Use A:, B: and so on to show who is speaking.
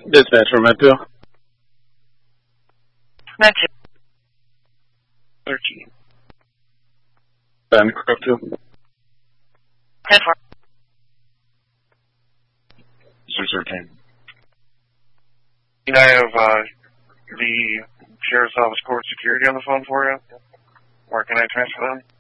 A: Dispatch from Med 2.
B: Med 2.
C: 13.
A: Ben Crook 2.
B: 10-4.
C: 613. I have the Sheriff's Office Court Security on the phone for you. Where can I transfer them?